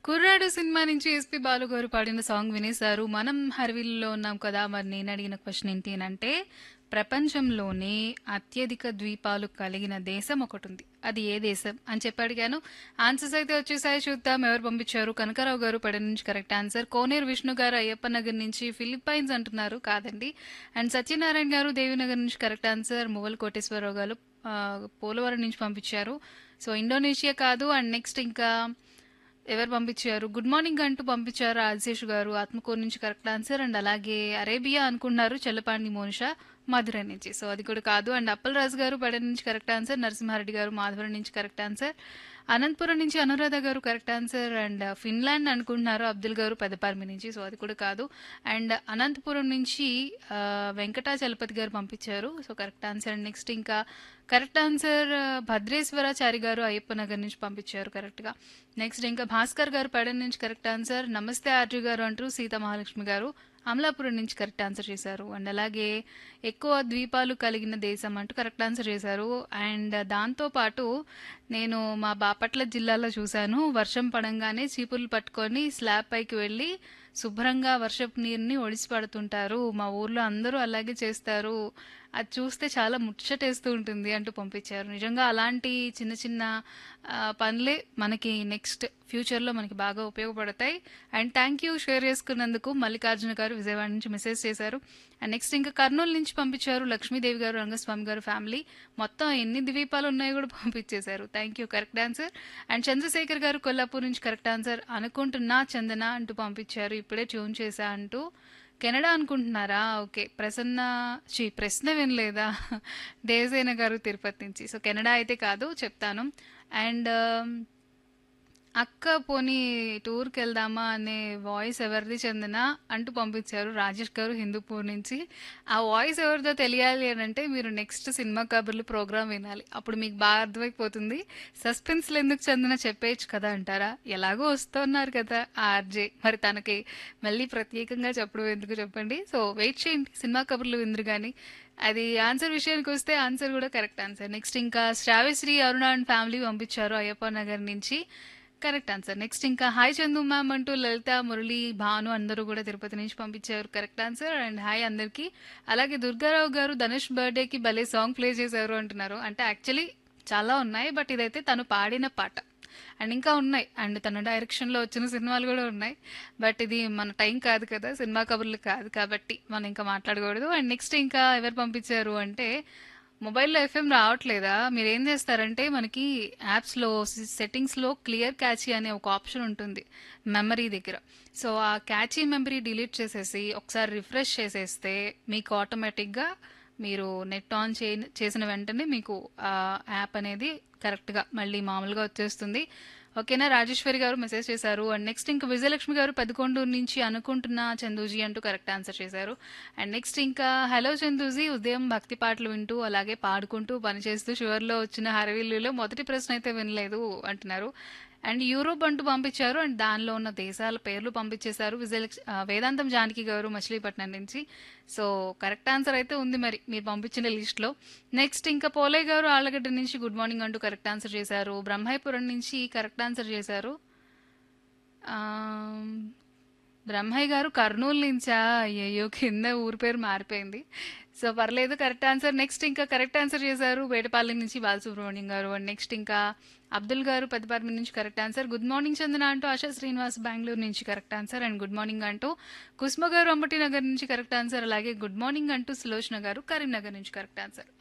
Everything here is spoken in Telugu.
కుర్రాడు సినిమా నుంచి ఎస్పి బాలు గారు పాడిన సాంగ్ వినేశారు. మనం హర్విల్లులో ఉన్నాం కదా! మరి నేను అడిగిన క్వశ్చన్ ఏంటి అనంటే, ప్రపంచంలోనే అత్యధిక ద్వీపాలు కలిగిన దేశం ఒకటుంది. అది ఏ దేశం అని చెప్పి అడిగాను. ఆన్సర్స్ అయితే వచ్చేసాయి, చూద్దాం ఎవరు పంపించారు. కనకారావు గారు పడ నుంచి కరెక్ట్ ఆన్సర్. కోనేరు విష్ణు గారు అయ్యప్ప నగర్ నుంచి ఫిలిప్పైన్స్ అంటున్నారు, కాదండి. అండ్ సత్యనారాయణ గారు దేవినగర్ నుంచి కరెక్ట్ ఆన్సర్. మువ్వల కోటేశ్వరరావు గారు పోలవరం నుంచి పంపించారు. సో ఇండోనేషియా కాదు. అండ్ నెక్స్ట్ ఇంకా ఎవరు పంపించారు, గుడ్ మార్నింగ్ అంటూ పంపించారు ఆదిశేషు గారు ఆత్మకూరు నుంచి కరెక్ట్ ఆన్సర్. అండ్ అలాగే అరేబియా అనుకున్నారు చెల్లపాండి మోనిషా మధురై నుంచి, సో అది కూడా కాదు. అండ్ అప్పలరాజు గారు పడ నుంచి కరెక్ట్ ఆన్సర్. నరసింహారెడ్డి గారు మాధవరం నుంచి కరెక్ట్ ఆన్సర్. అనంతపురం నుంచి అనురాధ గారు కరెక్ట్ ఆన్సర్. అండ్ ఫిన్లాండ్ అనుకుంటున్నారు అబ్దుల్ గారు పెదపార్మి నుంచి, సో అది కూడా కాదు. అండ్ అనంతపురం నుంచి వెంకటాచలపతి గారు పంపించారు, so correct answer. And next ఇంకా కరెక్ట్ ఆన్సర్ భద్రేశ్వరాచారి గారు అయ్యప్ప నగర్ నుంచి పంపించారు కరెక్ట్గా. నెక్స్ట్ ఇంకా భాస్కర్ గారు పడన్ నుంచి కరెక్ట్ ఆన్సర్. నమస్తే ఆర్జు గారు అంటూ సీతా మహాలక్ష్మి గారు అమలాపురం నుంచి కరెక్ట్ ఆన్సర్ చేశారు. అండ్ అలాగే ఎక్కువ ద్వీపాలు కలిగిన దేశం అంటూ కరెక్ట్ ఆన్సర్ చేశారు. అండ్ దాంతోపాటు నేను మా బాపట్ల జిల్లాలో చూశాను, వర్షం పడంగానే చీపుర్లు పట్టుకొని స్లాబ్ పైకి వెళ్ళి శుభ్రంగా వర్షపు నీరుని ఒడిసి పడుతుంటారు. మా ఊర్లో అందరూ అలాగే చేస్తారు. అది చూస్తే చాలా ముచ్చటేస్తూ ఉంటుంది అంటూ పంపించారు. నిజంగా అలాంటి చిన్న చిన్న పనులే మనకి నెక్స్ట్ ఫ్యూచర్లో మనకి బాగా ఉపయోగపడతాయి. అండ్ థ్యాంక్ యూ షేర్ చేసుకున్నందుకు. మల్లికార్జున గారు విజయవాడ నుంచి మెసేజ్ చేశారు. అండ్ నెక్స్ట్ ఇంకా కర్నూలు నుంచి పంపించారు లక్ష్మీదేవి గారు రంగస్వామి గారు ఫ్యామిలీ. మొత్తం ఎన్ని ద్వీపాలు ఉన్నాయో కూడా పంపించేశారు. Thank you, correct answer. And Chandrasekhar గారు కొల్లాపూర్ నుంచి కరెక్ట్ ఆన్సర్. అనుకుంటున్నా చందన అంటూ పంపించారు, ఇప్పుడే ట్యూన్ చేశా అంటూ. కెనడా అనుకుంటున్నారా? ఓకే. ప్రశ్న వినలేదా? దేవసేన గారు తిరుపతి నుంచి, సో కెనడా అయితే కాదు, చెప్తాను. అండ్ అక్క పోనీ టూర్కి వెళ్దామా అనే వాయిస్ ఎవరిది చందన అంటూ పంపించారు రాజేష్ గారు హిందూపూర్ నుంచి. ఆ వాయిస్ ఎవరిదో తెలియాలి అని అంటే మీరు నెక్స్ట్ సినిమా కబుర్లు ప్రోగ్రామ్ వినాలి, అప్పుడు మీకు బాగా అర్థమైపోతుంది. సస్పెన్స్లు ఎందుకు చందన, చెప్పేయచ్చు కదా అంటారా? ఎలాగో వస్తున్నారు కదా ఆ ఆర్జే, మరి తనకి మళ్ళీ ప్రత్యేకంగా చెప్పడం ఎందుకు చెప్పండి. సో వెయిట్ చేయండి, సినిమా కబుర్లు విందురు కానీ. అది ఆన్సర్ విషయానికి వస్తే ఆన్సర్ కూడా కరెక్ట్ ఆన్సర్. నెక్స్ట్ ఇంకా శ్రావ్యశ్రీ అరుణ అండ్ ఫ్యామిలీ పంపించారు అయ్యప్ప నగర్ నుంచి, కరెక్ట్ ఆన్సర్. నెక్స్ట్ ఇంకా హాయ్ చందు మ్యామ్ అంటూ లలిత మురళి భాను అందరూ కూడా తిరుపతి నుంచి పంపించారు, కరెక్ట్ ఆన్సర్. అండ్ హాయ్ అందరికీ. అలాగే దుర్గారావు గారు ధనుష్ బర్త్డేకి భలే సాంగ్ ప్లే చేశారు అంటున్నారు. అంటే యాక్చువల్లీ చాలా ఉన్నాయి, బట్ ఇదైతే తను పాడిన పాట. అండ్ ఇంకా ఉన్నాయి, అండ్ తన డైరెక్షన్లో వచ్చిన సినిమాలు కూడా ఉన్నాయి. బట్ ఇది మన టైం కాదు కదా, సినిమా కబుర్లు కాదు కాబట్టి మనం ఇంకా మాట్లాడకూడదు. అండ్ నెక్స్ట్ ఇంకా ఎవరు పంపించారు అంటే, మొబైల్లో ఎఫ్ఎం రావట్లేదా? మీరు ఏం చేస్తారంటే మనకి యాప్స్లో సెట్టింగ్స్లో క్లియర్ క్యాచీ అనే ఒక ఆప్షన్ ఉంటుంది మెమరీ దగ్గర. సో ఆ క్యాచీ మెమరీ డిలీట్ చేసేసి ఒకసారి రిఫ్రెష్ చేసేస్తే మీకు ఆటోమేటిక్గా మీరు నెట్ ఆన్ చేసిన వెంటనే మీకు ఆ యాప్ అనేది కరెక్ట్గా మళ్ళీ మామూలుగా వచ్చేస్తుంది. ఓకేనా? రాజేశ్వరి గారు మెసేజ్ చేశారు. అండ్ నెక్స్ట్ ఇంకా విజయలక్ష్మి గారు పెదకొండూరు నుంచి అనుకుంటున్నా చందూజీ అంటూ కరెక్ట్ ఆన్సర్ చేశారు. అండ్ నెక్స్ట్ ఇంకా హలో చందూజీ, ఉదయం భక్తి పాటలు వింటూ అలాగే పాడుకుంటూ పనిచేస్తూ చివరిలో వచ్చిన హరవిల్లులో మొదటి ప్రశ్న అయితే వినలేదు అంటున్నారు. అండ్ యూరోప్ అంటూ పంపించారు. అండ్ దానిలో ఉన్న దేశాల పేర్లు పంపించేశారు వేదాంతం జానకి గారు మచిలీపట్నం నుంచి. సో కరెక్ట్ ఆన్సర్ అయితే ఉంది మరి మీరు పంపించిన లిస్ట్లో. నెక్స్ట్ ఇంకా పోలయ్య గారు ఆళ్ళగడ్డ నుంచి గుడ్ మార్నింగ్ అంటూ కరెక్ట్ ఆన్సర్ చేశారు. బ్రహ్మాయిపురం నుంచి కరెక్ట్ ఆన్సర్ చేశారు. ఆమ్, బ్రహ్మయ్య గారు కర్నూలు నుంచా? అయ్యయ్యో, కింద ఊరి పేరు మారిపోయింది. సో పర్లేదు, కరెక్ట్ ఆన్సర్. నెక్స్ట్ ఇంకా కరెక్ట్ ఆన్సర్ చేశారు వేటపాలెం నుంచి బాలసుబ్రహ్మణ్యం గారు. అండ్ నెక్స్ట్ ఇంకా అబ్దుల్ గారు పెద్దపార్మి నుంచి కరెక్ట్ ఆన్సర్. గుడ్ మార్నింగ్ చందన అంటూ ఆశా శ్రీనివాస్ బెంగళూరు నుంచి correct answer. And good morning అంటూ కుస్మ గారు అంబటి నగర్ నుంచి కరెక్ట్ ఆన్సర్. అలాగే గుడ్ మార్నింగ్ అంటూ సులోచన గారు కరీంనగర్ నుంచి కరెక్ట్ ఆన్సర్.